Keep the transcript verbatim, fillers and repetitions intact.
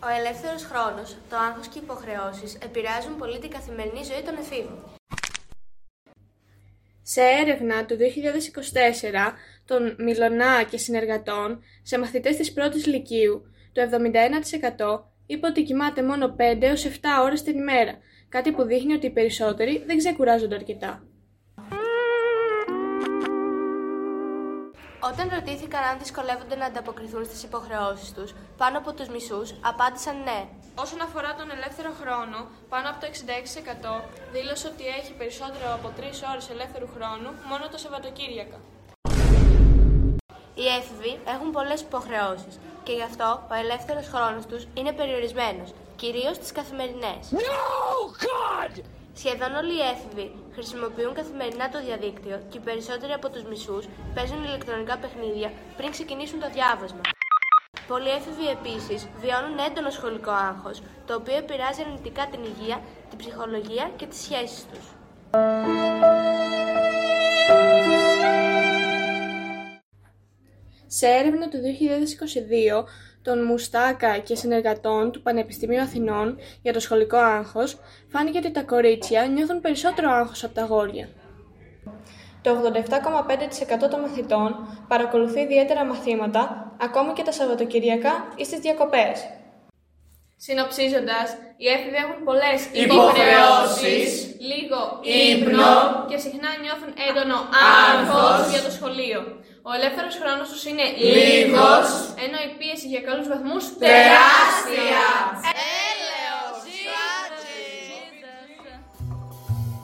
Ο ελεύθερος χρόνος, το άγχος και οι υποχρεώσεις επηρεάζουν πολύ την καθημερινή ζωή των εφήβων. Σε έρευνα του δύο χιλιάδες είκοσι τέσσερα των Μιλωνά και συνεργατών, σε μαθητές της πρώτης λυκείου, το εβδομήντα ένα τοις εκατό είπε ότι κοιμάται μόνο πέντε έως επτά ώρες την ημέρα, κάτι που δείχνει ότι οι περισσότεροι δεν ξεκουράζονται αρκετά. Όταν ρωτήθηκαν αν δυσκολεύονται να ανταποκριθούν στις υποχρεώσεις τους, πάνω από τους μισούς απάντησαν ναι. Όσον αφορά τον ελεύθερο χρόνο, πάνω από το εξήντα έξι τοις εκατό δήλωσε ότι έχει περισσότερο από τρεις ώρες ελεύθερου χρόνου μόνο το Σαββατοκύριακα. Οι έφηβοι έχουν πολλές υποχρεώσεις και γι' αυτό ο ελεύθερος χρόνος τους είναι περιορισμένος, κυρίως στις καθημερινές. No, God! Σχεδόν όλοι οι έφηβοι χρησιμοποιούν καθημερινά το διαδίκτυο και οι περισσότεροι από τους μισούς παίζουν ηλεκτρονικά παιχνίδια πριν ξεκινήσουν το διάβασμα. Πολλοί έφηβοι επίσης βιώνουν έντονο σχολικό άγχος, το οποίο επηρεάζει αρνητικά την υγεία, την ψυχολογία και τις σχέσεις τους. Σε έρευνα του δύο χιλιάδες είκοσι δύο των Μουστάκα και συνεργατών του Πανεπιστημίου Αθηνών για το σχολικό άγχος, φάνηκε ότι τα κορίτσια νιώθουν περισσότερο άγχος από τα αγόρια. Το ογδόντα επτά κόμμα πέντε τοις εκατό των μαθητών παρακολουθεί ιδιαίτερα μαθήματα, ακόμη και τα Σαββατοκυριακά ή στις διακοπές. Συνοψίζοντας, οι έφηβοι έχουν πολλές υποχρεώσεις, λίγο ύπνο και συχνά νιώθουν έντονο άγχος για το σχολείο. Ο ελεύθερος χρόνος τους είναι λίγος, ενώ η πίεση για καλούς βαθμούς τεράστια.